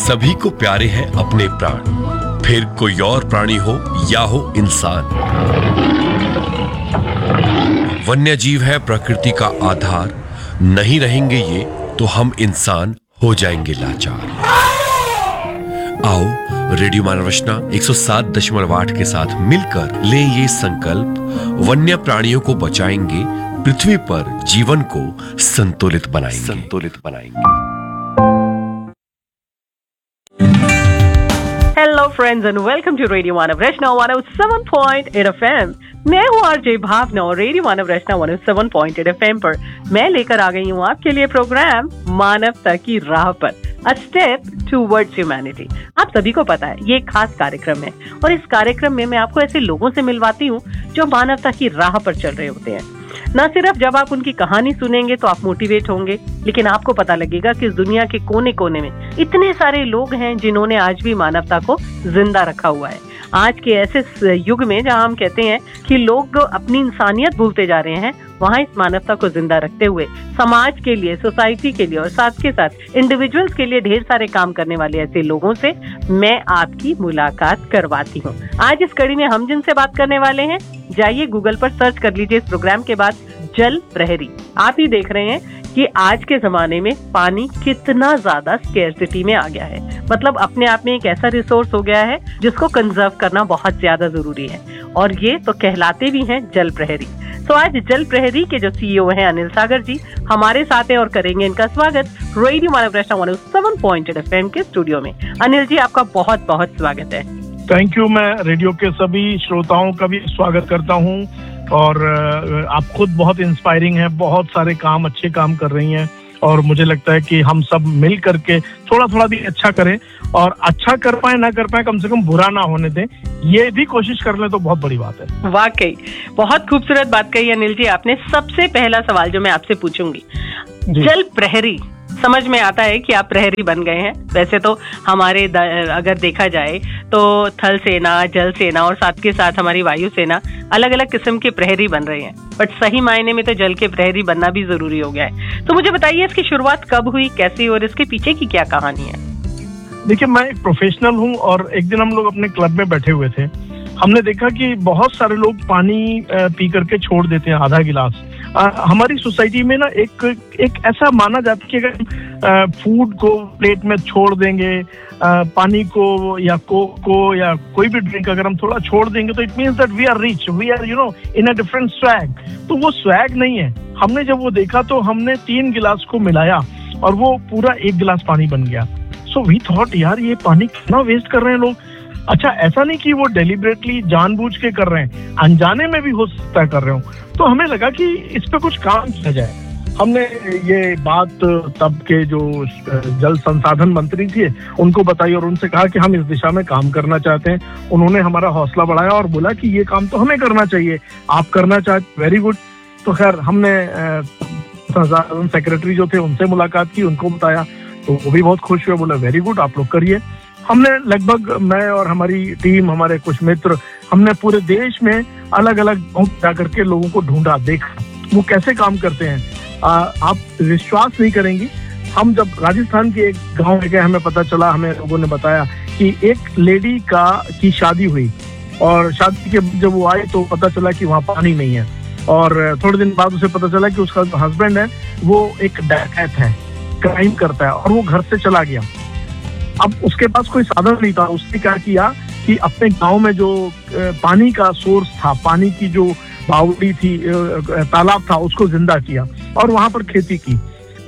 सभी को प्यारे हैं अपने प्राण, फिर कोई और प्राणी हो या हो इंसान। वन्य जीव है प्रकृति का आधार, नहीं रहेंगे ये तो हम इंसान हो जाएंगे लाचार। आओ रेडियो मानव रचना 107.8 के साथ मिलकर ले ये संकल्प, वन्य प्राणियों को बचाएंगे, पृथ्वी पर जीवन को संतुलित बनाएंगे। Hello friends and welcome to radio Manav Rachna 107.8 FM। मैं हूँ आरजे भावना और रेडियो मानव रचना 107.8 FM पर मैं लेकर आ गई हूँ आपके लिए प्रोग्राम मानवता की राह पर, अ स्टेप टूवर्ड्स ह्यूमैनिटी। आप सभी को पता है ये एक खास कार्यक्रम है और इस कार्यक्रम में मैं आपको ऐसे लोगों से मिलवाती हूँ जो मानवता की राह पर चल रहे होते हैं। न सिर्फ जब आप उनकी कहानी सुनेंगे तो आप मोटिवेट होंगे, लेकिन आपको पता लगेगा कि इस दुनिया के कोने कोने में इतने सारे लोग हैं जिन्होंने आज भी मानवता को जिंदा रखा हुआ है। आज के ऐसे युग में जहां हम कहते हैं कि लोग अपनी इंसानियत भूलते जा रहे हैं, वहां इस मानवता को जिंदा रखते हुए समाज के लिए, सोसाइटी के लिए और साथ के साथ इंडिविजुअल्स के लिए ढेर सारे काम करने वाले ऐसे लोगों से मैं आपकी मुलाकात करवाती हूँ। आज इस कड़ी में हम जिनसे बात करने वाले हैं, जाइए गूगल पर सर्च कर लीजिए इस प्रोग्राम के बाद जल प्रहरी। आप ही देख रहे हैं कि आज के जमाने में पानी कितना ज्यादा स्केर्सिटी में आ गया है। मतलब अपने आप में एक ऐसा रिसोर्स हो गया है जिसको कंजर्व करना बहुत ज्यादा जरूरी है, और ये तो कहलाते भी हैं जल प्रहरी। तो आज जल प्रहरी के जो सीईओ हैं अनिल सागर जी हमारे साथ हैं और करेंगे इनका स्वागत रेडियो मानव रचना 107.8 FM के स्टूडियो में। अनिल जी आपका बहुत बहुत स्वागत है। Thank you. मैं रेडियो के सभी श्रोताओं का भी स्वागत करता हूं और आप खुद बहुत इंस्पायरिंग हैं, बहुत सारे काम, अच्छे काम कर रही हैं और मुझे लगता है कि हम सब मिल करके थोड़ा थोड़ा भी अच्छा करें और अच्छा कर पाए ना कर पाए कम से कम बुरा ना होने दें, ये भी कोशिश कर लें तो बहुत बड़ी बात है। वाकई बहुत खूबसूरत बात कही अनिल जी आपने। सबसे पहला सवाल जो मैं आपसे पूछूंगी, जल प्रहरी, समझ में आता है कि आप प्रहरी बन गए हैं। वैसे तो हमारे अगर देखा जाए तो थल सेना, जल सेना और साथ के साथ हमारी वायु सेना अलग अलग किस्म के प्रहरी बन रहे हैं, बट सही मायने में तो जल के प्रहरी बनना भी जरूरी हो गया है। तो मुझे बताइए इसकी शुरुआत कब हुई, कैसी और इसके पीछे की क्या कहानी है? देखिए, मैं एक प्रोफेशनल हूँ और एक दिन हम लोग अपने क्लब में बैठे हुए थे। हमने देखा कि बहुत सारे लोग पानी पी करके छोड़ देते हैं आधा गिलास। हमारी सोसाइटी में ना एक ऐसा माना जाता है कि अगर फूड को प्लेट में छोड़ देंगे, पानी को या कोक को या कोई भी ड्रिंक अगर हम थोड़ा छोड़ देंगे तो it means that we are rich, we are in a different swag. तो वो स्वैग नहीं है। हमने जब वो देखा तो हमने 3 गिलास को मिलाया और वो पूरा 1 गिलास पानी बन गया। सो वी थॉट यार ये पानी कितना वेस्ट कर रहे हैं लोग। अच्छा, ऐसा नहीं कि वो डेलिबरेटली जानबूझ के कर रहे हैं, अनजाने में भी हो सकता है कर रहे हो। तो हमें लगा कि इस पे कुछ काम किया जाए। हमने ये बात तब के जो जल संसाधन मंत्री थे उनको बताई और उनसे कहा कि हम इस दिशा में काम करना चाहते हैं। उन्होंने हमारा हौसला बढ़ाया और बोला कि ये काम तो हमें करना चाहिए, आप करना चाहते, वेरी गुड। तो खैर हमने संसाधन सेक्रेटरी जो थे उनसे मुलाकात की, उनको बताया तो वो भी बहुत खुश हुए, बोला वेरी गुड आप लोग करिए। हमने लगभग, मैं और हमारी टीम, हमारे कुछ मित्र, हमने पूरे देश में अलग अलग गाँव जाकर के लोगों को ढूंढा, देखा वो कैसे काम करते हैं। आप विश्वास नहीं करेंगी, हम जब राजस्थान के एक गांव में गए, हमें पता चला, हमें लोगों ने बताया कि एक लेडी की शादी हुई और शादी के जब वो आई तो पता चला कि वहाँ पानी नहीं है और थोड़े दिन बाद उसे पता चला कि उसका जो हस्बैंड है वो एक डकैत है, क्राइम करता है और वो घर से चला गया। अब उसके पास कोई साधन नहीं था। उसने क्या किया कि अपने गांव में जो पानी का सोर्स था, पानी की जो बावड़ी थी, तालाब था, उसको जिंदा किया और वहां पर खेती की।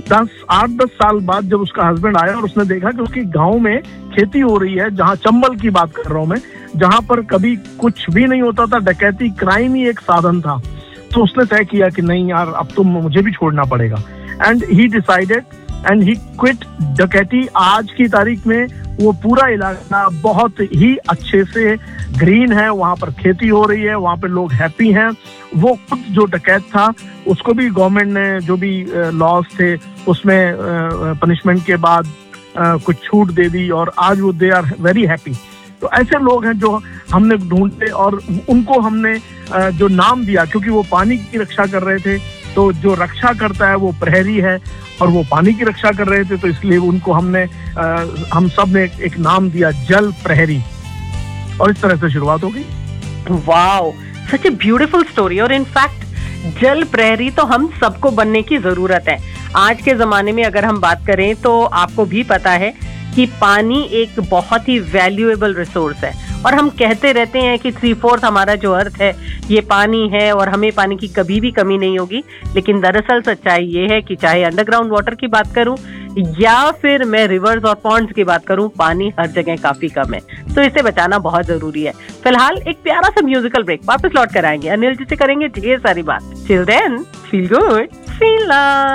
8-10 साल बाद जब उसका हस्बैंड आया और उसने देखा कि उसके गांव में खेती हो रही है, जहां चंबल की बात कर रहा हूं मैं, जहां पर कभी कुछ भी नहीं होता था, डकैती, क्राइम ही एक साधन था, तो उसने तय किया कि नहीं यार, अब तो मुझे भी छोड़ना पड़ेगा। And he decided and he quit डकैती। आज की तारीख में वो पूरा इलाका बहुत ही अच्छे से ग्रीन है, वहां पर खेती हो रही है, वहां पर लोग हैप्पी हैं। वो खुद जो डकैत था उसको भी गवर्नमेंट ने जो भी लॉज थे उसमें पनिशमेंट के बाद कुछ छूट दे दी और आज वो दे आर वेरी हैप्पी। तो ऐसे लोग हैं जो हमने ढूंढे और उनको हमने जो नाम दिया, क्योंकि वो पानी की रक्षा कर रहे थे तो जो रक्षा करता है वो प्रहरी है, और वो पानी की रक्षा कर रहे थे, तो इसलिए उनको हम सब ने एक नाम दिया, जल प्रहरी, और इस तरह से शुरुआत हो गई। Wow, such a beautiful story. और इनफैक्ट जल प्रहरी तो हम सबको बनने की जरूरत है। आज के जमाने में अगर हम बात करें तो आपको भी पता है कि पानी एक बहुत ही वैल्यूएबल रिसोर्स है, और हम कहते रहते हैं कि 3/4 हमारा जो अर्थ है ये पानी है और हमें पानी की कभी भी कमी नहीं होगी। लेकिन दरअसल सच्चाई ये है कि चाहे अंडरग्राउंड वाटर की बात करूं या फिर मैं रिवर्स और पॉन्ड्स की बात करूं, पानी हर जगह काफी कम है, तो इसे बचाना बहुत जरूरी है। फिलहाल एक प्यारा सा म्यूजिकल ब्रेक, वापस लौट कर आएंगे, अनिल जी से करेंगे ढेर सारी बात। Till then, feel good, feel